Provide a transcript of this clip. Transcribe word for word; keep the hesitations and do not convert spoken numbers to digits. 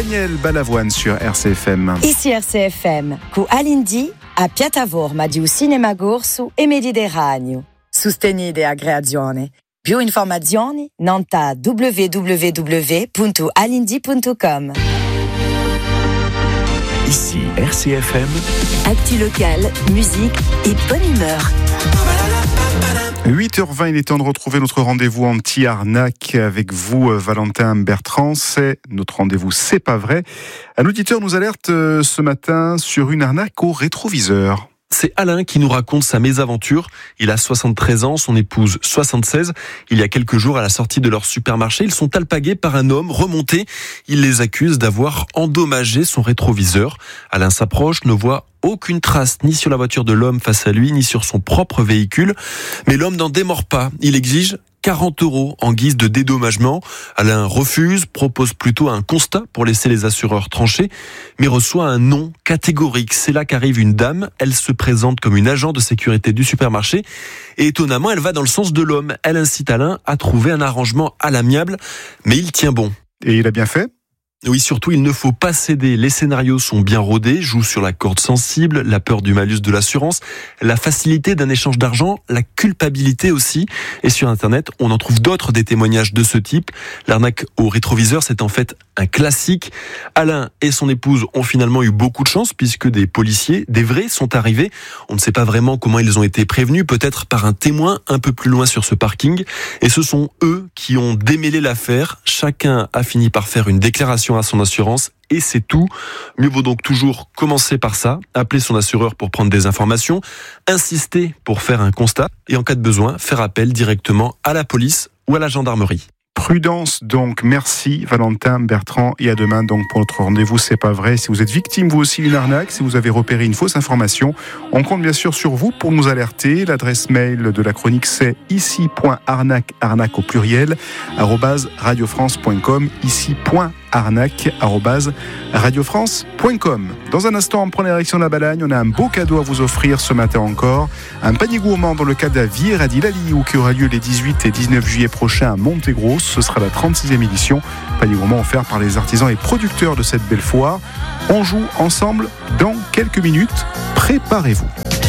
Daniel Balavoine sur R C F M. Ici R C F M, cu Alindi a piattaforma di un cinema corso e Mediterraneo. Sostenide a creazione. Più informazioni nanta w w w punto alindi punto com. Ici R C F M. Actu locale, musique et bonne humeur. huit heures vingt, il est temps de retrouver notre rendez-vous anti-arnaque avec vous, Valentin Bertrand. C'est notre rendez-vous C'est pas vrai. Un auditeur nous alerte ce matin sur une arnaque au rétroviseur. C'est Alain qui nous raconte sa mésaventure. Il a soixante-treize ans, son épouse soixante-seize. Il y a quelques jours, à la sortie de leur supermarché, ils sont alpagués par un homme remonté. Il les accuse d'avoir endommagé son rétroviseur. Alain s'approche, ne voit aucune trace ni sur la voiture de l'homme face à lui, ni sur son propre véhicule. Mais l'homme n'en démord pas. Il exige quarante euros en guise de dédommagement. Alain refuse, propose plutôt un constat pour laisser les assureurs trancher, mais reçoit un non catégorique. C'est là qu'arrive une dame. Elle se présente comme une agent de sécurité du supermarché et étonnamment, elle va dans le sens de l'homme. Elle incite Alain à trouver un arrangement à l'amiable, mais il tient bon. Et il a bien fait ? Oui, surtout, il ne faut pas céder. Les scénarios sont bien rodés, jouent sur la corde sensible, la peur du malus de l'assurance, la facilité d'un échange d'argent, la culpabilité aussi. Et sur Internet, on en trouve d'autres des témoignages de ce type. L'arnaque au rétroviseur, c'est en fait un classique. Alain et son épouse ont finalement eu beaucoup de chance puisque des policiers, des vrais, sont arrivés. On ne sait pas vraiment comment ils ont été prévenus, peut-être par un témoin un peu plus loin sur ce parking. Et ce sont eux qui ont démêlé l'affaire. Chacun a fini par faire une déclaration à son assurance et c'est tout. Mieux vaut donc toujours commencer par ça, appeler son assureur pour prendre des informations, insister pour faire un constat et en cas de besoin, faire appel directement à la police ou à la gendarmerie. Prudence donc, merci Valentin Bertrand et à demain donc pour notre rendez-vous C'est pas vrai. Si vous êtes victime vous aussi d'une arnaque, si vous avez repéré une fausse information, on compte bien sûr sur vous pour nous alerter. L'adresse mail de la chronique c'est ici.arnaque, arnaque au pluriel, arobase radiofrance point com, ici.arnaque, arobase radiofrance point com. Dans un instant, on prend la direction de la Balagne, on a un beau cadeau à vous offrir ce matin encore, un panier gourmand dans le cadre de la Vieira di Laliu qui aura lieu les dix-huit et dix-neuf juillet prochains à Montegros. Ce sera la trente-sixième édition. Panier gourmand offert par les artisans et producteurs de cette belle foire. On joue ensemble dans quelques minutes. Préparez-vous.